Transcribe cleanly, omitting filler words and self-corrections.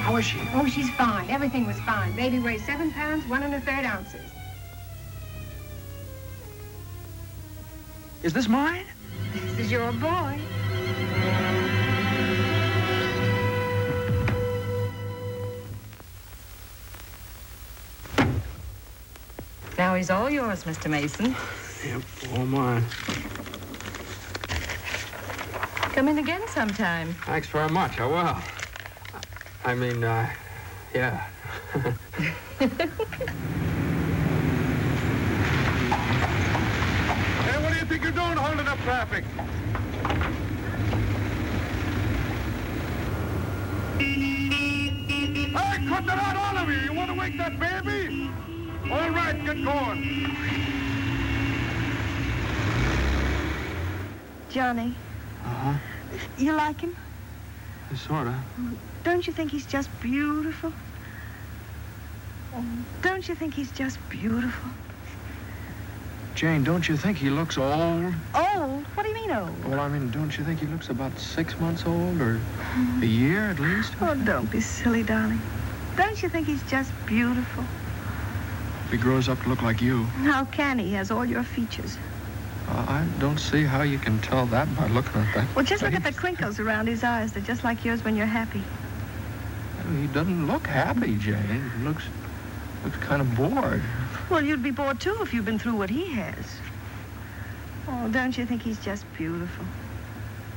How is she? Oh, she's fine. Everything was fine. Baby weighs 7 pounds, 1 1/3 ounces. Is this mine? This is your boy. Now he's all yours, Mr. Mason. Yep, all mine. Come in again sometime. Thanks very much. I will. I mean, yeah. Hey, what do you think you're doing holding up traffic? Hey, cut that out, all of you! You want to wake that baby? All right, get going. Johnny. Uh-huh. You like him? Sort of. Don't you think he's just beautiful? Don't you think he's just beautiful? Jane, don't you think he looks old? Old? What do you mean old? Well, I mean, don't you think he looks about 6 months old or a year at least? Oh, don't be silly, darling. Don't you think he's just beautiful? If he grows up to look like you. How can he? He has all your features. I don't see how you can tell that by looking at that. Well, just look at the face. crinkles around his eyes. They're just like yours when you're happy. He doesn't look happy, Jane. He looks kind of bored. Well, you'd be bored, too, if you'd been through what he has. Oh, don't you think he's just beautiful?